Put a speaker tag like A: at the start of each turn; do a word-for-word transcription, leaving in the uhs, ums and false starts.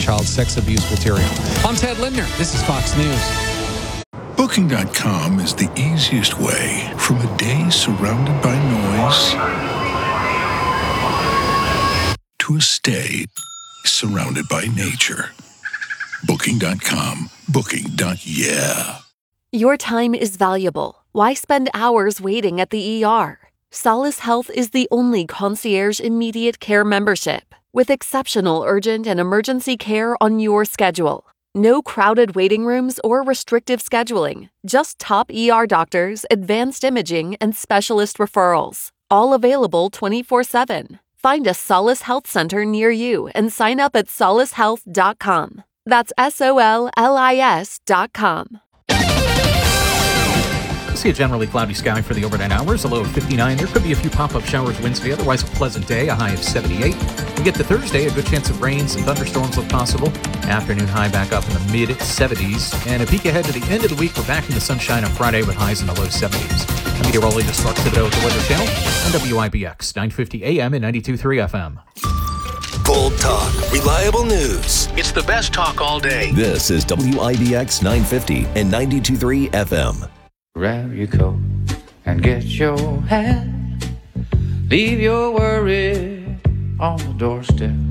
A: child sex abuse material. I'm Ted Lindner. This is Fox News.
B: Booking dot com is the easiest way from a day surrounded by noise to a stay surrounded by nature. Booking dot com. Booking. Yeah.
C: Your time is valuable. Why spend hours waiting at the E R? Solace Health is the only concierge immediate care membership with exceptional urgent and emergency care on your schedule. No crowded waiting rooms or restrictive scheduling. Just top E R doctors, advanced imaging, and specialist referrals. All available twenty-four seven. Find a Solace Health Center near you and sign up at solace health dot com. That's S O L L I S dot com.
D: See a generally cloudy sky for the overnight hours, a low of fifty-nine. There could be a few pop-up showers Wednesday, otherwise a pleasant day, a high of seventy-eight. We get to Thursday, a good chance of rains and thunderstorms look possible. Afternoon high back up in the mid-seventies. And a peek ahead to the end of the week, we're back in the sunshine on Friday with highs in the low seventies. I'm meteorologist Mark Thibodeau with the Weather Channel on W I B X, nine fifty A M and ninety-two point three F M.
E: Bold talk, reliable news.
F: It's the best talk all day.
E: This is W I B X nine fifty and ninety-two point three F M.
G: Grab your coat and get your hat. Leave your worry on the doorstep.